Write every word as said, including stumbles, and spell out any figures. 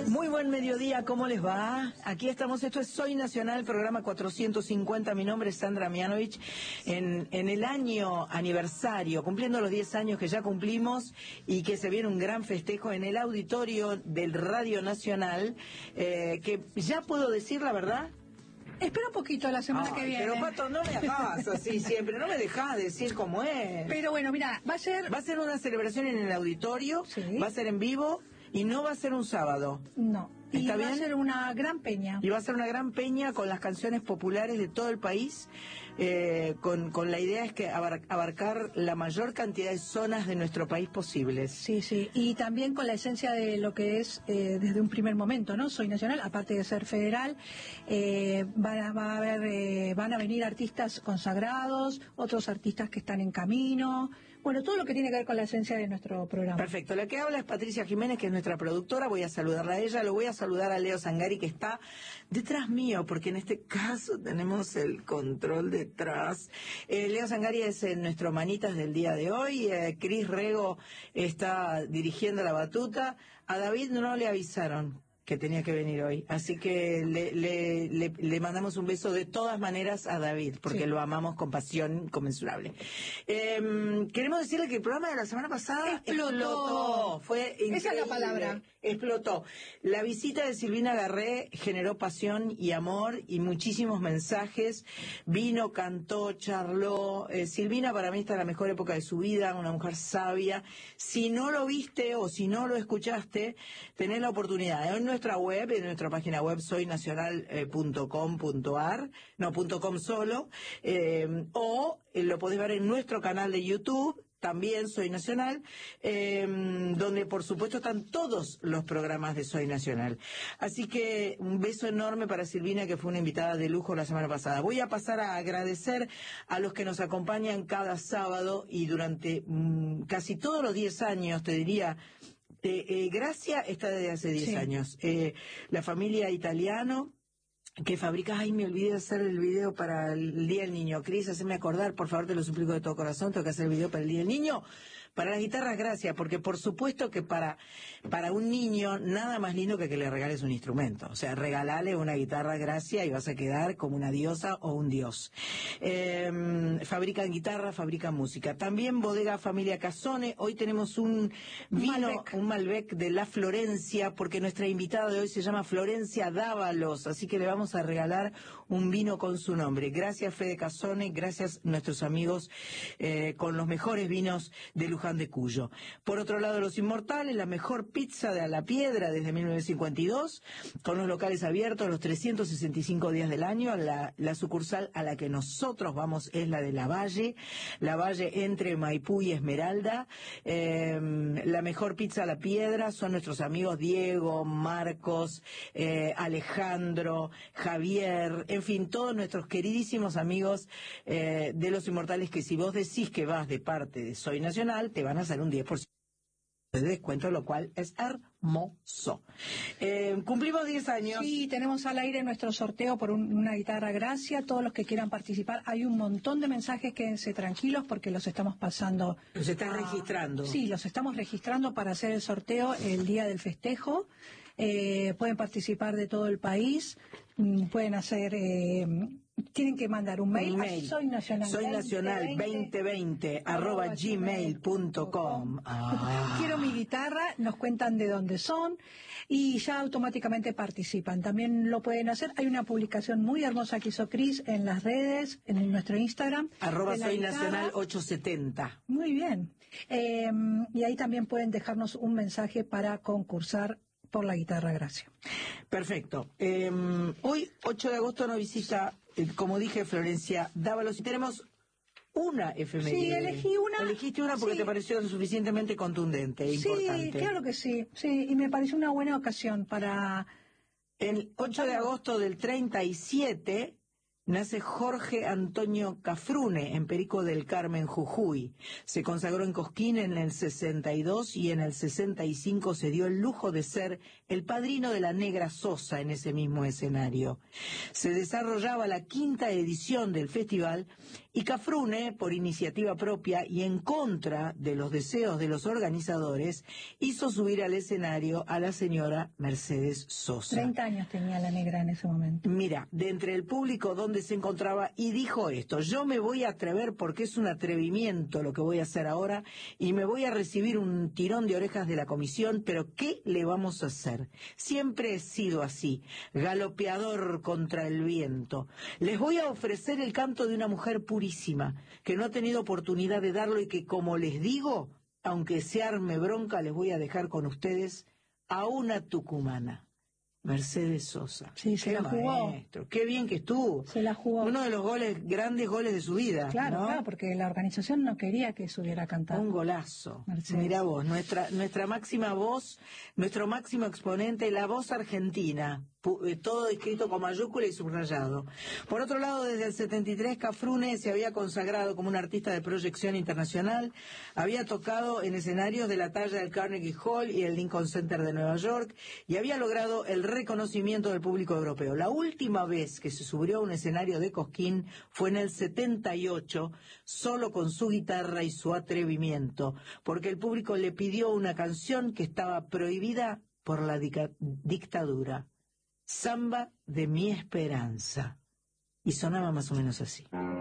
Muy buen mediodía, ¿cómo les va? Aquí estamos, esto es Soy Nacional, programa cuatrocientos cincuenta, mi nombre es Sandra Mianovich, en, en el año aniversario, cumpliendo los diez años que ya cumplimos y que se viene un gran festejo en el auditorio del Radio Nacional, eh, que ya puedo decir la verdad. Espera un poquito la semana Ay, que viene. pero Pato, no me hagas así siempre, no me dejás decir cómo es. Pero bueno, mira, va a ser... Va a ser una celebración en el auditorio, Sí. Va a ser en vivo y no va a ser un sábado. No. Y ¿Está va bien? a ser una gran peña. Y va a ser una gran peña con las canciones populares de todo el país, eh, con, con la idea es que abar- abarcar la mayor cantidad de zonas de nuestro país posibles. Sí, sí. Y también con la esencia de lo que es eh, desde un primer momento, ¿no? Soy Nacional, aparte de ser federal, eh, van, a, va a haber, eh, van a venir artistas consagrados, otros artistas que están en camino. Bueno, todo lo que tiene que ver con la esencia de nuestro programa. Perfecto. La que habla es Patricia Jiménez, que es nuestra productora. Voy a saludarla a ella. Lo voy a saludar a Leo Sangari, que está detrás mío, porque en este caso tenemos el control detrás. Eh, Leo Sangari es eh, nuestro manitas del día de hoy. Eh, Cris Rego está dirigiendo la batuta. A David no le avisaron que tenía que venir hoy, así que le, le, le, le mandamos un beso de todas maneras a David, porque Sí. lo amamos con pasión inconmensurable. Eh, queremos decirle que el programa de la semana pasada Explotó. fue increíble. Esa es la palabra. Explotó. La visita de Silvina Garré generó pasión y amor y muchísimos mensajes. Vino, cantó, charló. Eh, Silvina para mí está en la mejor época de su vida, una mujer sabia. Si no lo viste o si no lo escuchaste, tenés la oportunidad. En nuestra web, en nuestra página web soy nacional punto com punto ar, no punto com solo, eh, o eh, lo podés ver en nuestro canal de YouTube. También Soy Nacional, eh, donde por supuesto están todos los programas de Soy Nacional. Así que un beso enorme para Silvina, que fue una invitada de lujo la semana pasada. Voy a pasar a agradecer a los que nos acompañan cada sábado y durante mmm, casi todos los diez años, te diría. Eh, eh, Gracia está desde hace diez Sí. años. Eh, la familia Italiano, que fabrica, ay, me olvidé de hacer el video para el Día del Niño. Cris, haceme acordar, por favor, te lo suplico de todo corazón, tengo que hacer el video para el Día del Niño. Para las guitarras, gracias, porque por supuesto que para, para un niño, nada más lindo que que le regales un instrumento. O sea, regalale una guitarra, gracia, y vas a quedar como una diosa o un dios. Eh, fabrican guitarra, fabrican música. También Bodega Familia Casone. Hoy tenemos un vino, Malbec. un Malbec de La Florencia, porque nuestra invitada de hoy se llama Florencia Dávalos, así que le vamos a regalar un vino con su nombre. Gracias, Fede Casone, gracias nuestros amigos eh, con los mejores vinos de Luján de Cuyo. Por otro lado, Los Inmortales, la mejor pizza de A la Piedra desde mil novecientos cincuenta y dos, con los locales abiertos los trescientos sesenta y cinco días del año. La, la sucursal a la que nosotros vamos es la de La Valle, La Valle entre Maipú y Esmeralda. Eh, la mejor pizza a la Piedra son nuestros amigos Diego, Marcos, eh, Alejandro, Javier, en fin, todos nuestros queridísimos amigos eh, de Los Inmortales, que si vos decís que vas de parte de Soy Nacional, te van a hacer un diez por ciento de descuento, lo cual es hermoso. Eh, cumplimos diez años. Sí, tenemos al aire nuestro sorteo por un- una guitarra Gracia. Todos los que quieran participar, hay un montón de mensajes, quédense tranquilos porque los estamos pasando. Los estás a- registrando. Sí, los estamos registrando para hacer el sorteo el día del festejo. Eh, pueden participar de todo el país, mm, pueden hacer, eh, tienen que mandar un mail, Un mail. a Soy Nacional. Soy Nacional veinte veinte arroba gmail punto com. Ah. Quiero mi guitarra, nos cuentan de dónde son y ya automáticamente participan. También lo pueden hacer. Hay una publicación muy hermosa que hizo Cris en las redes, en nuestro Instagram. Arroba de la Soy guitarra. Nacional ochocientos setenta. Muy bien. Eh, y ahí también pueden dejarnos un mensaje para concursar por la guitarra Gracia. Perfecto. Eh, hoy, ocho de agosto, nos visita, eh, como dije, Florencia Dávalos, y tenemos una efeméride. Sí, elegí una. Elegiste una porque Sí. te pareció lo suficientemente contundente e importante. Sí, claro que sí. Sí, y me pareció una buena ocasión para... El ocho de agosto del treinta y siete nace Jorge Antonio Cafrune en Perico del Carmen, Jujuy. Se consagró en Cosquín en el sesenta y dos y en el sesenta y cinco se dio el lujo de ser el padrino de la Negra Sosa en ese mismo escenario. Se desarrollaba la quinta edición del festival y Cafrune, por iniciativa propia y en contra de los deseos de los organizadores, hizo subir al escenario a la señora Mercedes Sosa. treinta años tenía la Negra en ese momento. Mira, de entre el público donde se encontraba, y dijo esto: yo me voy a atrever porque es un atrevimiento lo que voy a hacer ahora y me voy a recibir un tirón de orejas de la comisión, pero ¿qué le vamos a hacer? Siempre he sido así, galopeador contra el viento. Les voy a ofrecer el canto de una mujer purísima, que no ha tenido oportunidad de darlo y que, como les digo, aunque se arme bronca, les voy a dejar con ustedes a una tucumana. Mercedes Sosa. Sí, se qué la jugó. Maestro, qué bien que estuvo. Se la jugó. Uno de los goles, grandes goles de su vida. Claro, ¿no? claro, porque la organización no quería que subiera a cantar. Un golazo. Mercedes. Mirá vos, nuestra, nuestra máxima voz, nuestro máximo exponente, la voz argentina. Todo escrito con mayúscula y subrayado. Por otro lado, desde el setenta y tres, Cafrune se había consagrado como un artista de proyección internacional, había tocado en escenarios de la talla del Carnegie Hall y el Lincoln Center de Nueva York y había logrado el reconocimiento del público europeo. La última vez que se subió a un escenario de Cosquín fue en el setenta y ocho, solo con su guitarra y su atrevimiento, porque el público le pidió una canción que estaba prohibida por la dica- dictadura. Samba de mi esperanza. Y sonaba más o menos así.